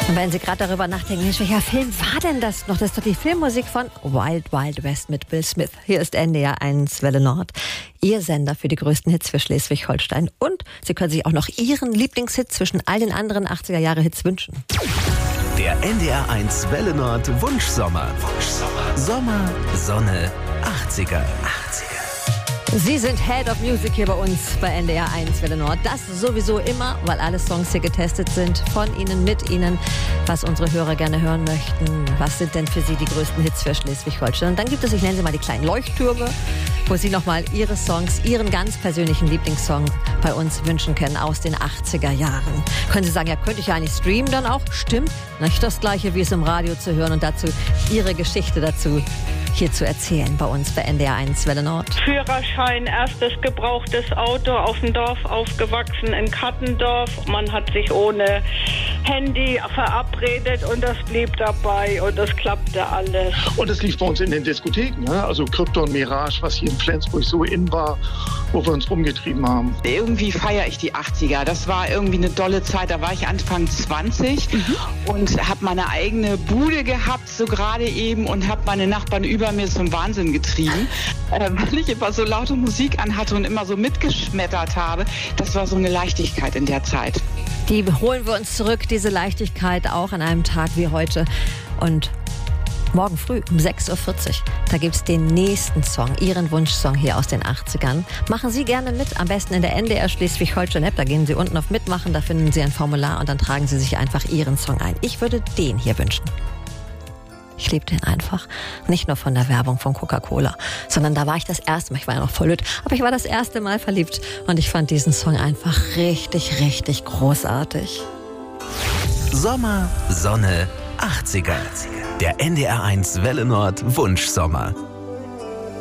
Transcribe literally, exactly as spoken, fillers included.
Und wenn Sie gerade darüber nachdenken, Mensch, welcher Film war denn das noch? Das ist doch die Filmmusik von Wild Wild West mit Will Smith. Hier ist N D R eins Welle Nord, Ihr Sender für die größten Hits für Schleswig-Holstein. Und Sie können sich auch noch Ihren Lieblingshit zwischen all den anderen achtziger-Jahre-Hits wünschen. Der N D R eins Welle Nord Wunschsommer. Wunschsommer. Sommer, Sonne, achtziger. achtziger. Sie sind Head of Music hier bei uns bei N D R eins Welle Nord. Das sowieso immer, weil alle Songs hier getestet sind. Von Ihnen, mit Ihnen, was unsere Hörer gerne hören möchten. Was sind denn für Sie die größten Hits für Schleswig-Holstein? Und dann gibt es, ich nenne sie mal die kleinen Leuchttürme, wo Sie nochmal Ihre Songs, Ihren ganz persönlichen Lieblingssong bei uns wünschen können aus den achtziger Jahren. Können Sie sagen, ja, könnte ich ja eigentlich streamen dann auch? Stimmt, nicht das Gleiche, wie es im Radio zu hören und dazu Ihre Geschichte dazu hier zu erzählen bei uns bei N D R eins Welle Nord. Führerschein, erstes gebrauchtes Auto, auf dem Dorf aufgewachsen in Kattendorf. Man hat sich ohne Handy verabredet und das blieb dabei und das klappte alles. Und es lief bei uns in den Diskotheken, ne? Also Krypton, Mirage, was hier in Flensburg so in war, wo wir uns rumgetrieben haben. Irgendwie feiere ich die achtziger. Das war irgendwie eine dolle Zeit. Da war ich Anfang zwanzig mhm. und habe meine eigene Bude gehabt, so gerade eben, und habe meine Nachbarn über mir zum Wahnsinn getrieben, äh, weil ich immer so laute Musik anhatte und immer so mitgeschmettert habe. Das war so eine Leichtigkeit in der Zeit. Die holen wir uns zurück, diese Leichtigkeit, auch an einem Tag wie heute. Und morgen früh um sechs Uhr vierzig, da gibt es den nächsten Song, Ihren Wunschsong hier aus den achtzigern. Machen Sie gerne mit, am besten in der N D R Schleswig-Holstein-App. Da gehen Sie unten auf Mitmachen, da finden Sie ein Formular und dann tragen Sie sich einfach Ihren Song ein. Ich würde den hier wünschen. Ich liebe den einfach. Nicht nur von der Werbung von Coca-Cola, sondern da war ich das erste Mal, ich war ja noch voll lütt, aber ich war das erste Mal verliebt und ich fand diesen Song einfach richtig, richtig großartig. Sommer, Sonne, achtziger. Der N D R eins Welle Nord Wunschsommer.